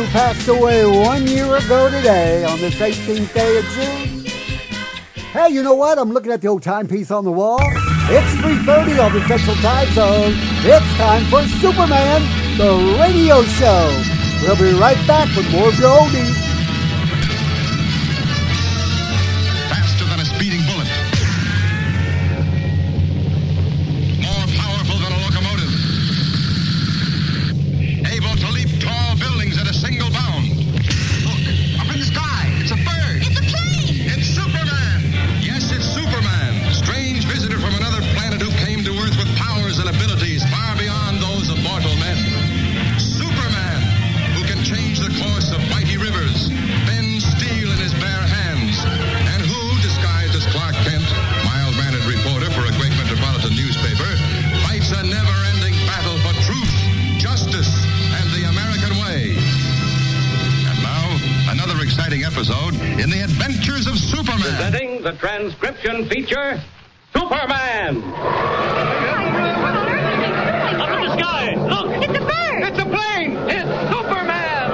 passed away 1 year ago today on this 18th day of June. Hey, you know what? I'm looking at the old timepiece on the wall. It's 3:30 on the Central Time Zone. It's time for Superman, the radio show. We'll be right back with more of your oldies. Faster than a speeding bullet. More powerful than a locomotive. Able to leap tall buildings at a single bound. Look, up in the sky. It's a bird. It's a plane. It's Superman. Yes, it's Superman. Strange visitor from another planet who came to Earth with powers and abilities far beyond those of mortal men. Superman, who can change the course of mighty rivers, bend steel in his bare hands, and who, disguised as Clark Kent, mild-mannered reporter for a great metropolitan newspaper, fights a never-ending battle for truth, justice, and the American way. And now, another exciting episode in the adventures of Superman. Presenting the transcription feature, Superman. Up in the sky, look! It's a bird. It's a plane! It's Superman!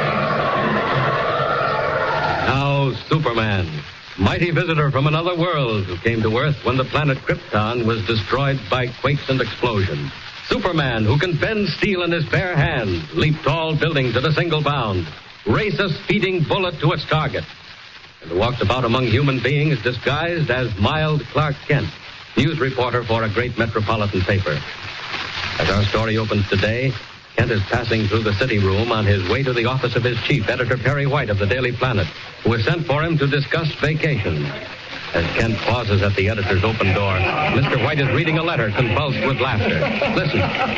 Now, Superman, mighty visitor from another world who came to Earth when the planet Krypton was destroyed by quakes and explosions. Superman, who can bend steel in his bare hands, leap tall buildings at a single bound, race a speeding bullet to its target, and who walks about among human beings disguised as mild Clark Kent, news reporter for a great metropolitan paper. As our story opens today, Kent is passing through the city room on his way to the office of his chief, Editor Perry White of the Daily Planet, who has sent for him to discuss vacations. As Kent pauses at the editor's open door, Mr. White is reading a letter convulsed with laughter. Listen.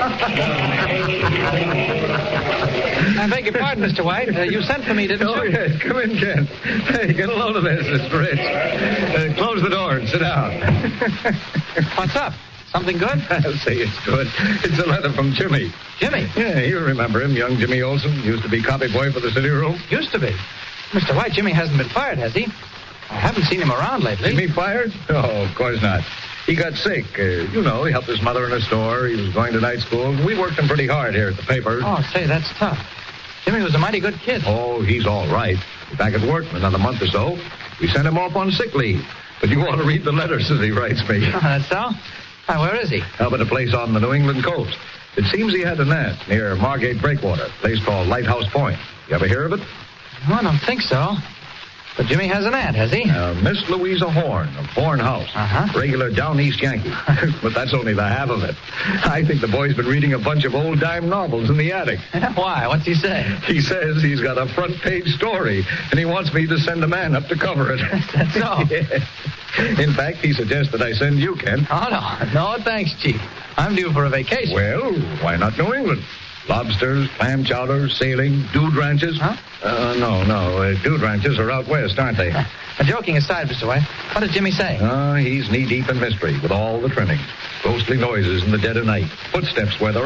I beg your pardon, Mr. White. You sent for me, didn't you? Oh, yes. Come in, Kent. Hey, get a load of this. It's rich. Close the door and sit down. What's up? Something good? I'll say it's good. It's a letter from Jimmy. Jimmy? Yeah, you remember him, young Jimmy Olsen. Used to be copy boy for the city room. Used to be. Mr. White, Jimmy hasn't been fired, has he? I haven't seen him around lately. Jimmy fired? Oh, of course not. He got sick. He helped his mother in a store. He was going to night school. We worked him pretty hard here at the paper. Oh, say, that's tough. Jimmy was a mighty good kid. Oh, he's all right. Back at work in another month or so. We sent him off on sick leave. But you ought to read the letters that he writes me. Oh, that's so? Why, where is he? Up at a place on the New England coast. It seems he had an aunt near Margate Breakwater, a place called Lighthouse Point. You ever hear of it? Oh, I don't think so. But Jimmy has an aunt, has he? Miss Louisa Horn of Horn House. Uh-huh. Regular down east Yankee. But that's only the half of it. I think the boy's been reading a bunch of old-time novels in the attic. Why? What's he say? He says he's got a front-page story, and he wants me to send a man up to cover it. That's so? Yeah. In fact, he suggests that I send you, Ken. Oh, no. No, thanks, Chief. I'm due for a vacation. Well, why not New England? Lobsters, clam chowder, sailing, dude ranches. Huh? No. Dude ranches are out west, aren't they? Joking aside, Mr. White, what did Jimmy say? He's knee-deep in mystery with all the trimmings. Ghostly noises in the dead of night. Footsteps where there